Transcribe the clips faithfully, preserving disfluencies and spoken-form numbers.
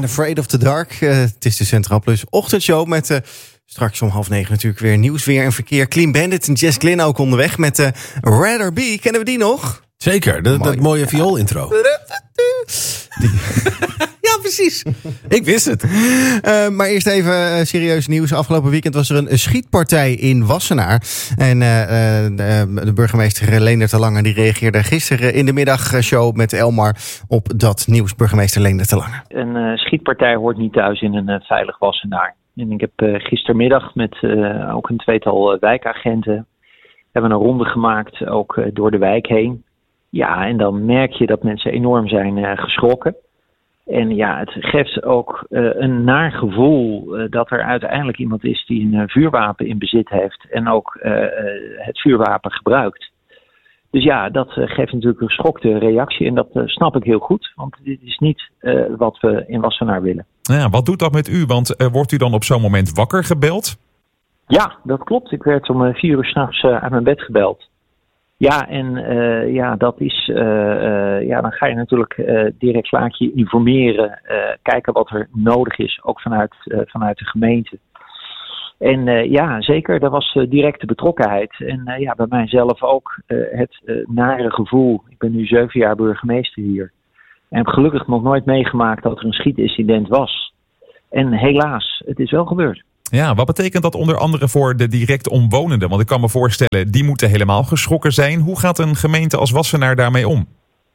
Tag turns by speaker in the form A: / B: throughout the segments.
A: and Afraid of the Dark. Uh, het is de Centraal Plus ochtendshow met uh, straks om half negen natuurlijk weer nieuws, weer en verkeer. Clean Bandit en Jess Glynn ook onderweg met uh, Rather Be. Kennen we die nog?
B: Zeker, de, Mooi. dat mooie viool-intro.
A: Die. Ja, precies.
B: Ik wist het.
A: Uh, maar eerst even uh, serieus nieuws. Afgelopen weekend was er een, een schietpartij in Wassenaar. En uh, uh, de burgemeester Leendert de Lange die reageerde gisteren in de middagshow met Elmar op dat nieuws. Burgemeester Leendert de Lange.
C: Een uh, schietpartij hoort niet thuis in een uh, veilig Wassenaar. En ik heb uh, gistermiddag met uh, ook een tweetal uh, wijkagenten hebben een ronde gemaakt, ook uh, door de wijk heen. Ja, en dan merk je dat mensen enorm zijn uh, geschrokken. En ja, het geeft ook uh, een naar gevoel uh, dat er uiteindelijk iemand is die een uh, vuurwapen in bezit heeft en ook uh, uh, het vuurwapen gebruikt. Dus ja, dat uh, geeft natuurlijk een geschokte reactie en dat uh, snap ik heel goed. Want dit is niet uh, wat we in Wassenaar willen.
D: Ja, wat doet dat met u? Want uh, wordt u dan op zo'n moment wakker gebeld?
C: Ja, dat klopt. Ik werd om uh, vier uur 's nachts uh, uit mijn bed gebeld. Ja, en uh, ja, dat is, uh, uh, ja, dan ga je natuurlijk uh, direct laat je informeren, uh, kijken wat er nodig is, ook vanuit, uh, vanuit de gemeente. En uh, ja, zeker, dat was uh, directe betrokkenheid. En uh, ja, bij mijzelf ook uh, het uh, nare gevoel. Ik ben nu zeven jaar burgemeester hier. En heb gelukkig nog nooit meegemaakt dat er een schietincident was. En helaas, het is wel gebeurd.
D: Ja, wat betekent dat onder andere voor de direct omwonenden? Want ik kan me voorstellen, die moeten helemaal geschrokken zijn. Hoe gaat een gemeente als Wassenaar daarmee om?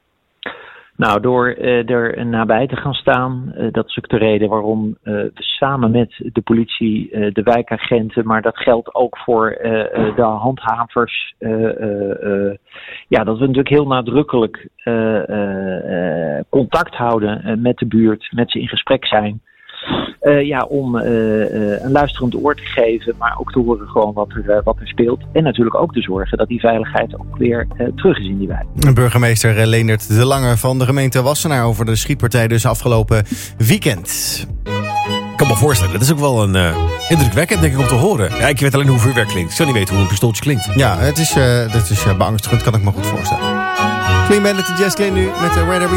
C: Nou, door uh, er nabij te gaan staan, uh, dat is ook de reden waarom uh, we samen met de politie, uh, de wijkagenten, maar dat geldt ook voor uh, uh, de handhavers, uh, uh, uh, ja, dat we natuurlijk heel nadrukkelijk uh, uh, uh, contact houden uh, met de buurt, met ze in gesprek zijn. Uh, ja, om uh, uh, een luisterend oor te geven, maar ook te horen gewoon wat er, uh, wat er speelt. En natuurlijk ook te zorgen dat die veiligheid ook weer uh, terug is in die wijk.
A: Burgemeester Leendert de Lange van de gemeente Wassenaar over de schietpartij dus afgelopen weekend.
B: Ik kan me voorstellen, dat is ook wel een uh, indrukwekkend denk ik om te horen. Ja, ik weet alleen hoe vuurwerk klinkt. Ik zou niet weten hoe een pistooltje klinkt.
A: Ja, het is, uh, dat is uh, beangstigend, kan ik me goed voorstellen. Clean Bandit en Jess Glynn nu met de Rather Be.